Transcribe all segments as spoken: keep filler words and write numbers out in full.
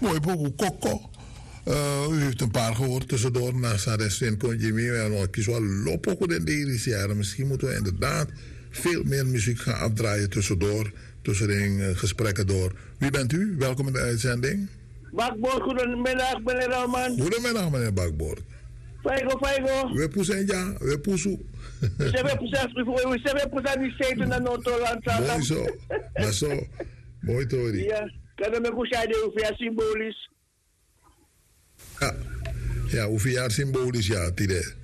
mooi boek, Coco. Uh, u heeft een paar gehoord tussendoor naar Saresin Konjimi. En kies wel lopen goed in deze jaren. Misschien moeten we inderdaad veel meer muziek gaan afdraaien tussendoor. Tussen de uh, gesprekken door. Wie bent u? Welkom in de uitzending. Bakboord, goedemiddag meneer Rahman. Goedemiddag meneer Bakboord. Faigo, faigo. We poesen ja, we poesu. We hebben poesen niet zitten naar Noord-Holland. Mooi zo, dat zo. Mooi Tori. Ja, kan me kushade via symbolisch. Ja, ja, hoeveel jaar symbolisch ja, tide.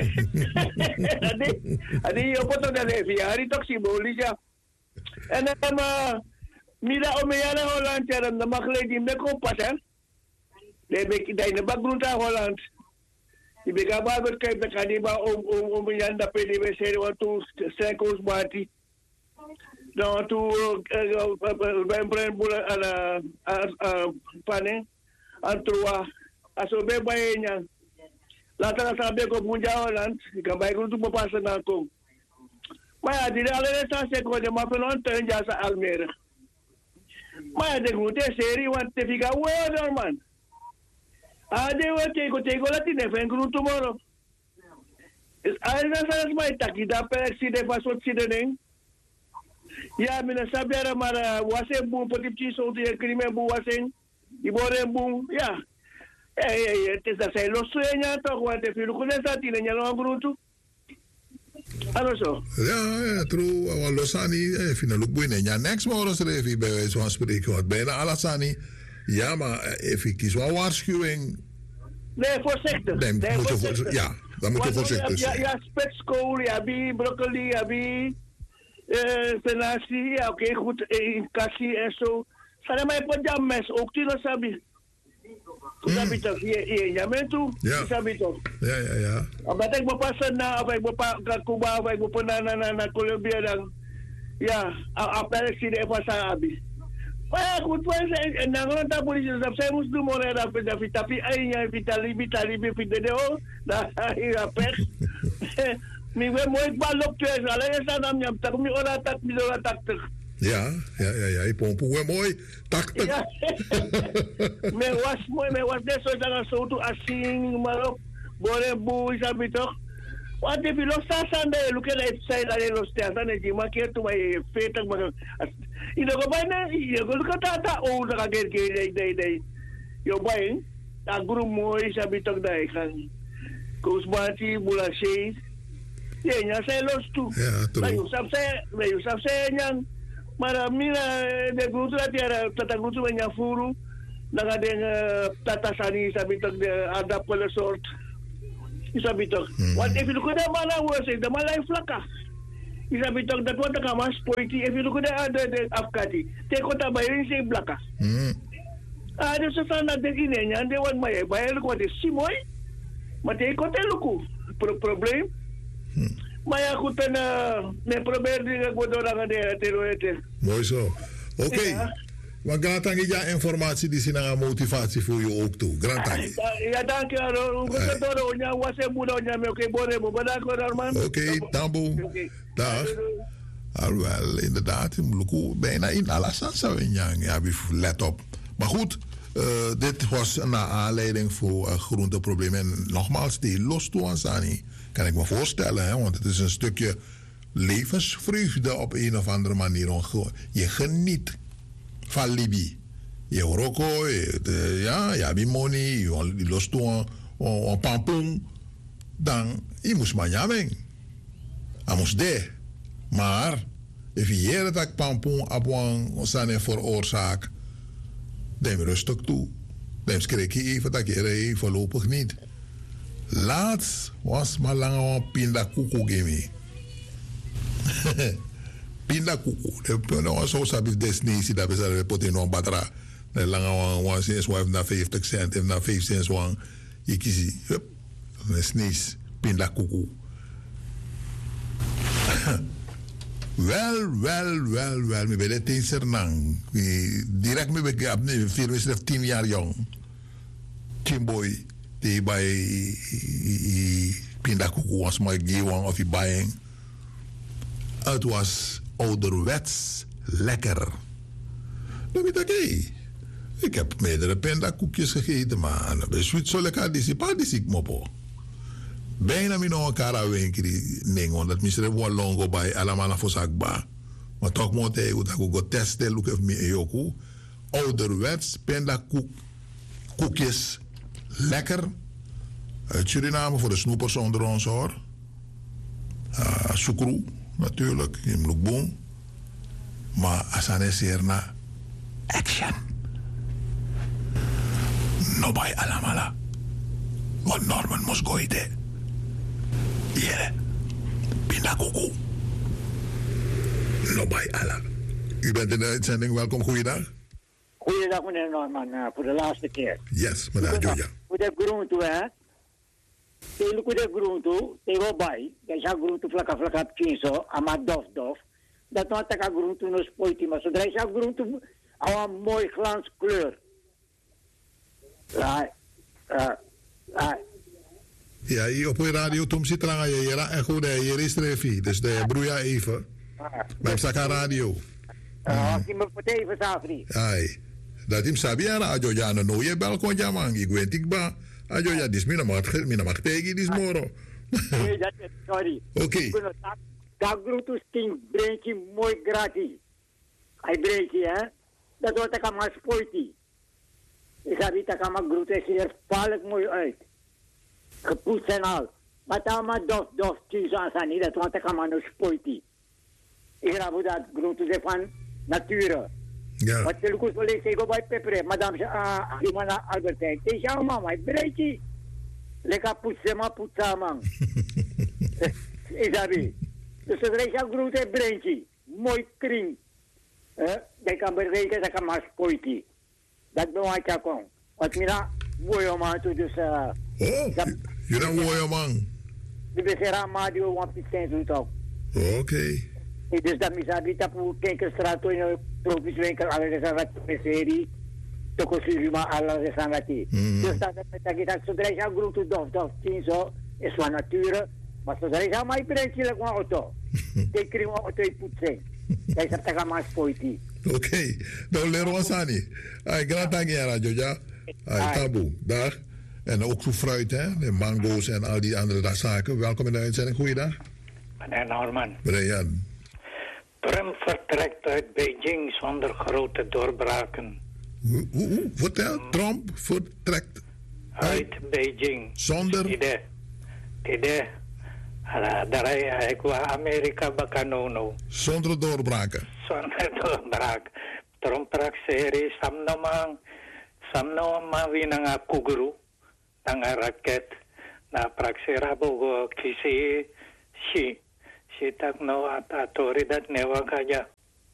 Adi, adi, je pot ook dat even jaar, toch symbolisch ja. En dan, uh, mida omeyana Holland, ja, dan mag je die me kompas, hè. Nee, ik denk de bakgrond aan Holland. Die bega babat kay beka di ba om om om yan da pwede be seri watu sekos bati. Dan tu ben bren bula ala pane antrua aso be bayenya. Lata la sabe ko bunja Holland, ka bay ko tu papasa na ko. Maya di ala sa se ko de ma pelon ten ja sa Almere. Maya de gute seri wat te fica well man. Ah, they will take a take a Latin and group tomorrow. I know my taki da per accident was what she did. Yeah, Mina Sabera Mara was a boom, but if she saw the agreement was in, you bought a boom, yeah. Eh, it is a say, Los Suena, talk what if you look at that in a long group. Also. Ja, ja, true. Wel Losani, if you look binnen. Ja, next morgen schreef hij bij wijze van spreken wat bijna Alassani. Ja, maar even kies wel waarschuwing. Nee, voorzichtig. Nee, nee moet voorzichtig. Je, ja, dan moet je voorzichtig zijn. Ja, ja, spetskool, ja, bi, broccoli, ja, bi, uh, penasie, ja, oké, okay, goed, in kassie en zo. Zijn maar een paar mes, ook die sabi. Sabi toch, je, je bent toe, sabi toch. Ja, ja, ja. Omdat ik bepassen na, of ik bepassen Cuba, of ik bepassen na, na, na Colombia, dan, ja, après, zie je even sabi. Maar ja, goed, en dan gaan de politie dat zij moest doen, maar dat dat dat tapi ayah vitali vitali vitali deo, dat is pech. Mi we mooi balok tues, alleen is dan jam tak mi ora tak mi ora tak tak. Ja, ja, ja, ja, pompo we mooi tak tak. Ja. Me was mooi, me was net zo dat zo toe asing, maar ook bore boe is abi toch. Wat heb je los staan daar? Look at it, say dat je los staan, dan is je maar keer toe bij veertig maar. Ino ko ba na iyo ko katata o na kagel kay day day yo ba eh ta guru mo isa bitok dai kan kusbati bulashe ye nya se los tu la yo sab se la yo sab se nyang mara mira de guru la tiara tata guru nya furu na den tata sani isa bitok de ada pole sort isa bitok what if you look at the mala was the mala flaka. Isa bitok dat wat ka mas poiti if you look at the the afkati te ko ta bayin si blaka mm ah de so sana de ginenya de wan may bayel ko de simoy mate ko te luku pro problem hmm. Maya ko ta na me prober di ko do ra de teroete mooi zo oké okay. Ja. Maar graag ja informatie die zijn een motivatie voor je ook toe. Graag ja, dank je wel. Oké, dank dag. Alhoewel, inderdaad, bijna in Alassane zou je ja, let op. Maar goed, uh, dit was een aanleiding voor uh, groenteproblemen. En nogmaals, die los toe aan Sani, kan ik me voorstellen, hè, want het is een stukje levensvreugde op een of andere manier. Je geniet van Libi. Je roko, ja, je hebt money, je los toe aan pampoen. Dan, je moest maar jamen. Je moest de. Maar, als je hier dat pampoen op een veroorzaak, dan rustig toe. Dan schrik je even dat je er voorlopig niet. Laatst was maar lang een pinda kuku gemi. Pinda kuku. Dat was zo sabi destinasi dat we zeggen we in een batra. Dan lang een sinds we hebben naar vijftig cent, hebben naar vijf cent wang. Je kiest, hup, een snees, pinda kuku. Wel, wel, wel, wel. Ik ben het eens ernang. Direct me begrijp, nee, firma is tien jaar jong. Chimboy, die bij pinda kuku was maar gewang of je buying. Het was ouderwets lekker. Dan weet ik, Ik heb meerdere pindakoekjes gegeten, maar bij Sweet Soleka disipa disik mopo. Bijna mi no kara wenkri ning, want dat misre won longo bij allemaal fosakba. Maar toch moet hij goed go testen, look even me yoku. Ouderwets pindakoek koekjes, lekker. Uit Suriname voor de snoepers onder ons hoor. Uh, Sukru natuurlijk, in Lukboom. Maar asane serna action. No bij alamala. Want Norman moest gooien. Hier, pindakoekoe. No bij ala. U bent in de uitzending, welkom, goeiedag. Goeiedag meneer Norman, uh, voor de laatste keer. Yes, meneer Joja. Voor de groente, hè. Tegen de groente, tegen bij. Dat is groente vlak vlak op chinso, ama dof dof. Dat nou dat groente no spoiti, maar zodra je groente, een mooi glanskleur. Ja, ja, ja. Ja, hier op de radio, Tom zit er aan je, je en goed, hier is er even. Dus de broeia even. Maar ik sta aan radio. Ja, ik moet het even safri. Ai. Dat im sabi ana ajo ja no no ye bel kon jamang ik weet ik ba ajo ja dis mina mag mina mag tegi dis moro. Nee, dat is sorry. Oké. Dat groente sting breintje mooi gratis. Hij breintje hè. Dat wordt ik maar spoiti. Ik heb het ik maar groente ziet er valk mooi uit. Gepoetst en al. Maar dan maar dof dof cheese aan niet dat wordt ik maar no spoiti. Ik heb dat groente van nature. Ja. Wat wil ik wel zeggen bij Pepper, madame, ah, die man Albertijn. Het is jouw mama, het breedje. Lekker poetsen, maar poetsen, man. Is dat wie? Dus het is jouw grote breedje. Mooi kring. Dat kan bereiken, dat kan maar spoiten. Dat ben ik ook. Wat mina, mooi man, dus. Oh, je dan mooi man. De bezera maar die we want pitsen doet ook. Oké. Dus dat misabi tapu kenkerstraat in de tropisch winkel alle reservat serie toko surima alle resangati. Dus dat met dat kita zodra je groente dof dof tien zo is van nature, maar zodra je maar bereikje lek een auto. Ik krijg een auto in poetsen. Dat is dat maar spoiti. Oké. Nou leren we sani. Ai grand dank je radio ja. Ai taboe. Dag. En ook zo fruit hè, de mango's en al die andere zaken. Welkom in de uitzending. Goeiedag. Meneer Norman. Meneer Jan. Trump vertrekt uit Beijing zonder grote doorbraken. Hoe, hoe, vertel, Trump vertrekt uit, uit Beijing. Zonder? Tidak. Tidak. Dari ik wa Amerika bakanono. Zonder doorbraken. Zonder doorbraak. Trump prakseri samnomang samnomang winanga kuguru tanga raket na praksera bogo kisi si. Sitak no at autoridad newa kaya.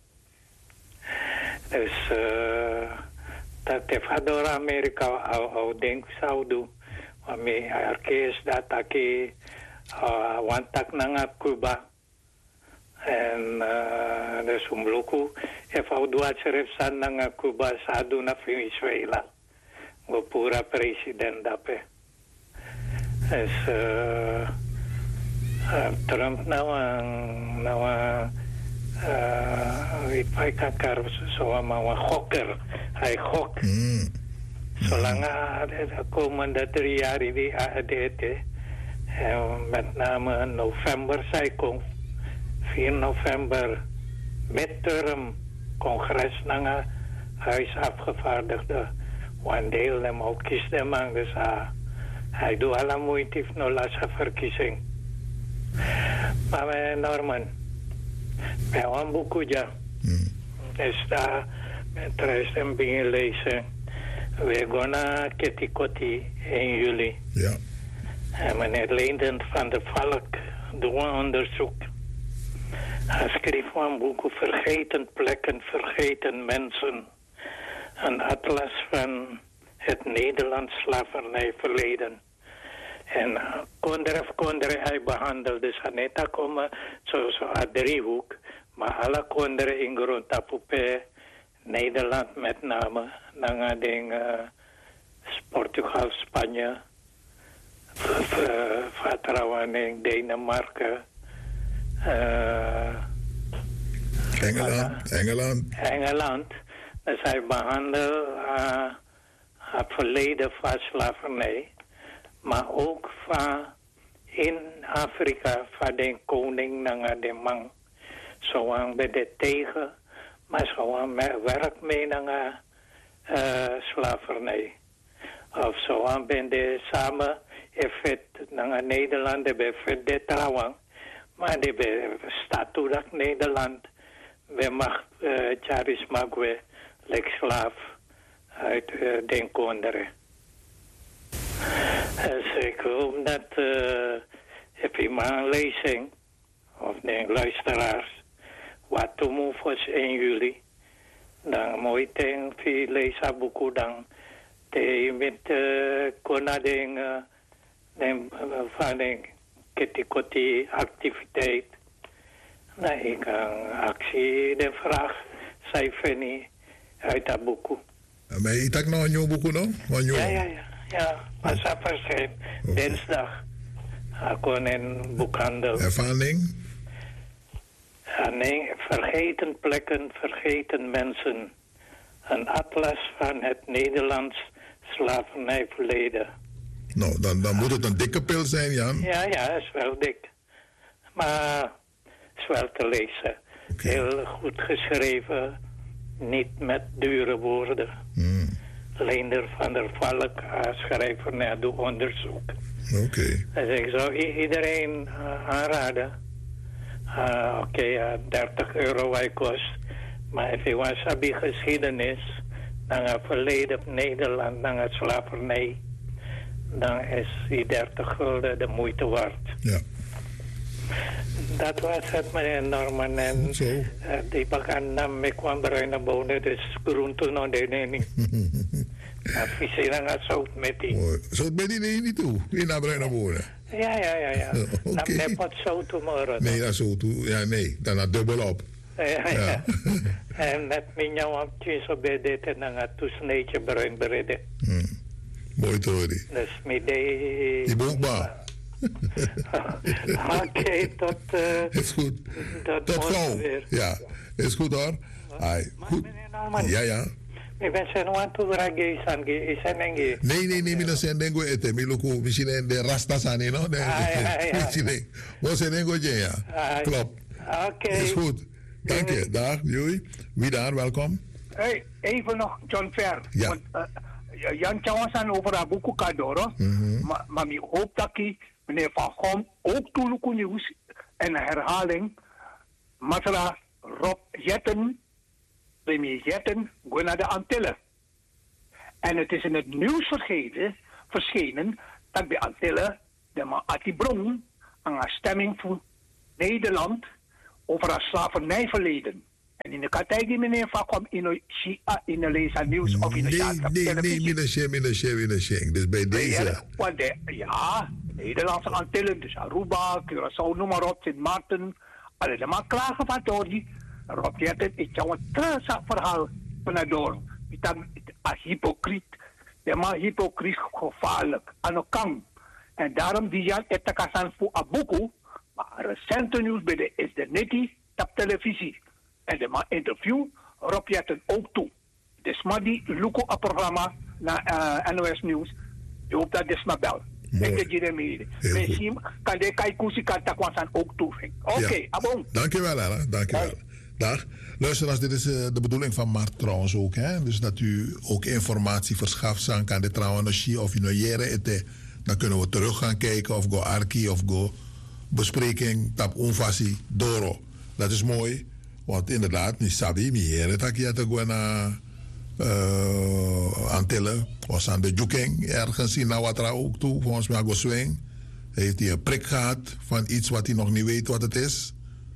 Dus uh, dat tefador Amerika au au denk saudu. Wami arkes dataki uh, wantak nanga Cuba. En uh, dus umluku ef au dua cerefsan nanga Cuba sadu na Venezuela. Go pura president dape. Dus uh, Uh, Trump nawa nawa uh, ipay kakar so mawa hokker ay hok mm. So langa ako mandatory yari di aadete met name november zei kon vier november midterm congres nanga huis afgevaardigde one deel hem ook kies de man dus uh, hij doet alle moeite no lasa verkiezing. Maar Norman, bij een boekje is daar met rest en dingen lezen. We gaan naar Ketikoti in juli. Ja. En meneer Leenden van de Valk doet een onderzoek. Hij schreef een boek over vergeten plekken, vergeten mensen. Een atlas van het Nederlands slavernijverleden. En kondre of kondre hij behandelt. Dus Aneta komen zo zo uit driehoek. Maar alle kondre in grond tapupe Nederland met name. Dan ding uh, Portugal, Spanje. Vertrouwen in Denemarken. Uh, Engeland, Engeland. Engeland. Dus hij behandelt uh, het verleden van slavernij. Maar ook van in Afrika van de koning naar de man. Zolang bij de tegen, maar zolang met werk mee naar uh, slavernij. Of zolang ben de samen effect naar Nederland, bij de trouwen. Maar die staat toe dat Nederland, we mag uh, Charis Magwe, like slaaf uit uh, den konderen. Dus ik hoop dat uh, heb je maar een lezing, of de luisteraars, wat toen was in juli. Dan mooi tegen veel lezen boeken dan. De met uh, konading uh, van de ketikoti activiteit. Nou, ik kan actie de vraag cijfer niet uit dat boeken. Maar je tak nou een nieuw boek nog? Ja, ja, ja. Ja, pas op verschijnt. Dinsdag. Ik kon in boekhandel. Ervaring? Ja, nee, vergeten plekken, vergeten mensen. Een atlas van het Nederlands slavernijverleden. Nou, dan, dan moet het een dikke pil zijn, Jan. Ja, ja, is wel dik. Maar is wel te lezen. Okay. Heel goed geschreven. Niet met dure woorden. Hmm. Leender van der Valk, schrijver naar de onderzoek. Oké. Okay. Dus ik zou i- iedereen uh, aanraden. Uh, Oké, okay, uh, dertig euro hij kost. Maar als je wasabi geschiedenis, dan het verleden op Nederland, dan het slavernij, dan is die dertig gulden de moeite waard. Ja. Dat was het, meneer Norman. En uh, die bakan nam me kwam eruit naar boven, dus groente nog de nening. Nou, viseren gaat zout met die. Zout met die neem niet toe? In naar bruin naar boven? Ja, ja, ja, ja. Okay. Dan heb wat zout tomorrow. Nee, dat zout toe. Ja, nee. Dan gaat dubbel op. Ja, ja. ja. En met mijn jouw zo bij dit en dan gaat toesneetje bruin bereiden. Hmm. Mooi te horen. Dus met die... Die boekbaar. Oké, okay, tot... Uh, is goed. Tot, tot gauw. Weer. Ja, is goed hoor. Ai, goed. Ja, ja. Ik ben zijn want to rage sange is en enge. Nee, nee, nee, mina zijn dengo ete. Mi loko misschien de rasta sani no. Misschien. Wat zijn dengo je ja. Klopt. Oké. Is goed. Dank je. Dag, Joey. Wie daar, welkom. Hey, even nog John Ver. Ja. Want, uh, Jan Chawasan over haar boeken kadoro. Mm-hmm. Maar ma, ik hoop dat ik meneer Van Gom ook toeluku nieuws en herhaling. Masra Rob Jetten, premier Jetten, go naar de Antillen. En het is in het nieuws vergeten, verschenen dat bij Antillen de Maati Bron aan haar stemming voor Nederland over haar slavernijverleden. En in de katijk meneer Van kwam in de in de lees nieuws of in de nee, nee, nee, minasje, minasje, minasje. Dus bij deze. Ja, want de, ja, Nederlandse Antillen, dus Aruba, Curaçao, noem maar op, Sint Maarten. Allemaal klagen van Tori. Rob Jetten, ik zou een trasa verhaal van door. Ik dan als hypocriet. De man hypocriet gevaarlijk. Aan de kant. En daarom die Jan Etakasan voor Abuku. Maar recente nieuws bij de is de Neti op televisie. En de man interview Rob Jetten ook toe. Dus maar die Luko op programma naar uh, N O S Nieuws. Je hoopt dat dit maar bel. Ik denk je ermee. Misschien kan de Kaikusi Katakwasan ook toe. Oké, okay, ja. Abon. Dankjewel, Anna. Dankjewel. Dag. Luisteraars, dit is uh, de bedoeling van Mart trouwens ook. Hè? Dus dat u ook informatie verschaft aan kan de trouwens of je nou jere. Dan kunnen we terug gaan kijken of go arki of go bespreking tap onfasi doro. Dat is mooi. Want inderdaad, niet sabi, mi jere tak je te go naar uh, Antillen. Was aan de Juking ergens in Nawatra ook toe. Volgens mij go swing. Heeft hij een prik gehad van iets wat hij nog niet weet wat het is.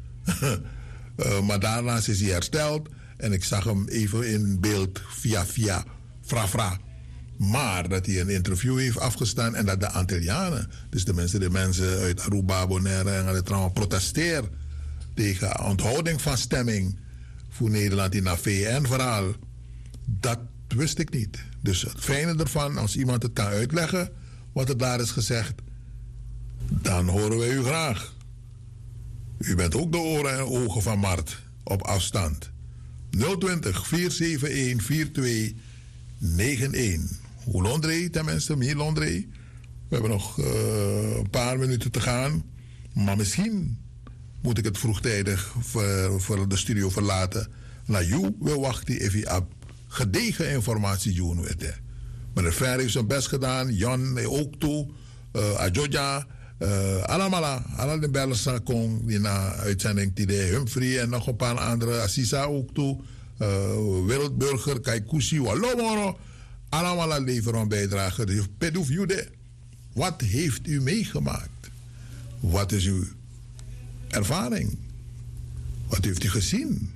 Uh, maar daarna is hij hersteld en ik zag hem even in beeld via via Frafra. Maar dat hij een interview heeft afgestaan en dat de Antillianen, dus de mensen, de mensen uit Aruba, Bonaire en het trouwens protesteren tegen onthouding van stemming voor Nederland in dat V N-verhaal. Dat wist ik niet. Dus het fijne ervan, als iemand het kan uitleggen wat er daar is gezegd, dan horen wij u graag. U bent ook de oren en ogen van Mart op afstand. nul twintig, vier zeven een, vier twee negen een. Hoe Londree, tenminste, meer Londree. We hebben nog uh, een paar minuten te gaan. Maar misschien moet ik het vroegtijdig voor, voor de studio verlaten. Na jou wil wachten even op gedegen informatie doen. Meneer Ver heeft zijn best gedaan. Jan ook toe. Uh, Ajoja. Uh, allemaal. Alle de bellers kon die na uitzending die de Humphrey en nog een paar andere. Assisa ook toe. Uh, Wereldburger, Kaikusi, Wallomoro. Allemaal leveren een bijdrage. Dus Peduf Jude. Wat heeft u meegemaakt? Wat is uw ervaring? Wat heeft u gezien?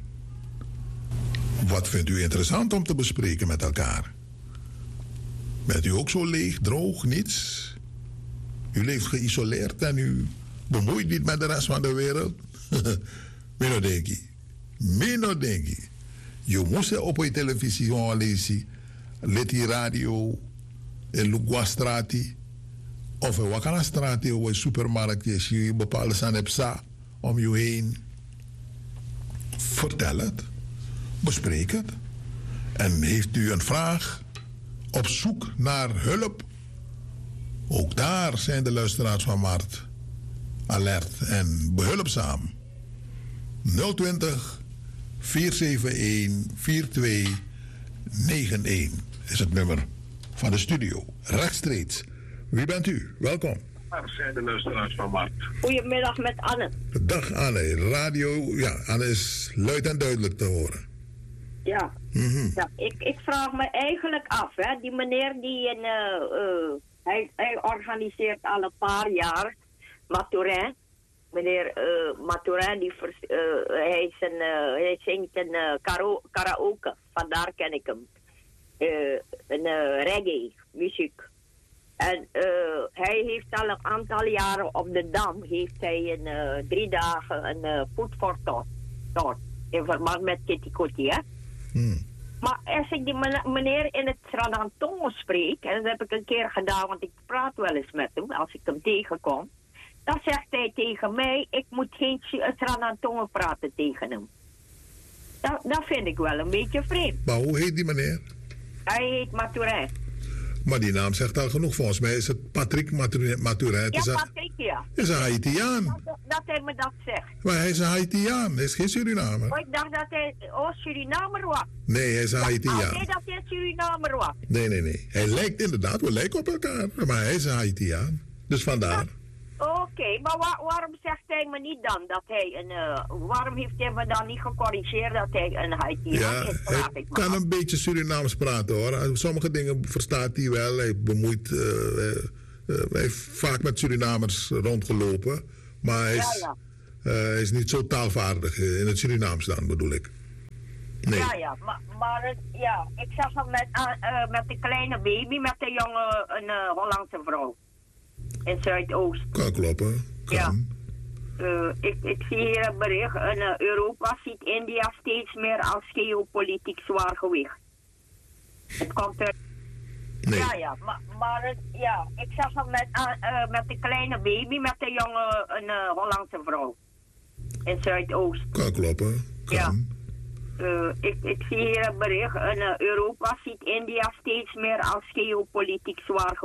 Wat vindt u interessant om te bespreken met elkaar? Bent u ook zo leeg, droog, niets? U leeft geïsoleerd en u bemoeit niet met de rest van de wereld? Meno denk ik. Meno denk ik. Je moest op je televisie gewoon lezen. Let die radio. In Lugwastrati. Of in Wakanastrati. Of in supermarkt. Als je bepaalde sanepsa om je heen. Vertel het. Bespreek het. En heeft u een vraag? Op zoek naar hulp? Ook daar zijn de luisteraars van Mart alert en behulpzaam. nul twintig, vier zeven een, vier twee negen een is het nummer van de studio. Rechtstreeks. Wie bent u? Welkom. Daar zijn de luisteraars van Mart. Goedemiddag met Anne. Dag Anne. Radio, ja, Anne is luid en duidelijk te horen. Ja, Mm-hmm. ja ik, ik vraag me eigenlijk af, hè, die meneer die in, uh, uh, hij, hij organiseert al een paar jaar, Maturin, meneer uh, Maturin, die vers, uh, hij, is een, uh, hij zingt een uh, karo, karaoke, vandaar ken ik hem, uh, een uh, reggae muziek. En uh, hij heeft al een aantal jaren op de Dam, heeft hij in uh, drie dagen een uh, food for thought, thought in verband met Kitty Kotti, hè. Hmm. Maar als ik die meneer in het Sranantongo spreek, en dat heb ik een keer gedaan, want ik praat wel eens met hem, als ik hem tegenkom, dan zegt hij tegen mij, ik moet geen Sranantongo praten tegen hem. Dat, dat vind ik wel een beetje vreemd. Maar hoe heet die meneer? Hij heet Maturin. Maar die naam zegt al genoeg. Volgens mij is het Patrick Maturin. Maturin. Ja, Patrick, ja. Is een Haitiaan. Dat, dat hij me dat zegt. Maar hij is een Haitiaan. Hij is geen Surinamer. Oh, ik dacht dat hij, oh, Surinamer was. Nee, hij is een Haitiaan. Ja, nee, dat hij Surinamer was. Nee, nee, nee. Hij lijkt inderdaad, we lijken op elkaar. Maar hij is een Haitiaan. Dus vandaar. Oké, okay, maar wa waarom zegt hij me niet dan dat hij een... Uh, waarom heeft hij me dan niet gecorrigeerd dat hij een Haitiaan ja, is? Hij ik kan maar. een beetje Surinaams praten hoor. Sommige dingen verstaat hij wel. Hij bemoeit... Uh, uh, uh, hij heeft vaak met Surinamers rondgelopen. Maar hij is, ja, uh, ja. hij is niet zo taalvaardig. In het Surinaams dan bedoel ik. Nee. Ja, ja, maar, maar het, ja, ik zag hem met, uh, uh, met de kleine baby, met de jonge een, uh, Hollandse vrouw. In Zuidoost. Kan kloppen. Kan. Ja. Uh, ik, ik zie hier een bericht. In uh, Europa ziet India steeds meer als geopolitiek zwaargewicht. Het komt er... Nee. Ja, ja, maar, maar het, ja, ik zag hem met, uh, uh, met de kleine baby, met de jonge een, uh, Hollandse vrouw. In Zuidoost. Kan kloppen. Kan. Ja. Uh, ik, ik zie hier een bericht. In uh, Europa ziet India steeds meer als geopolitiek zwaargewicht.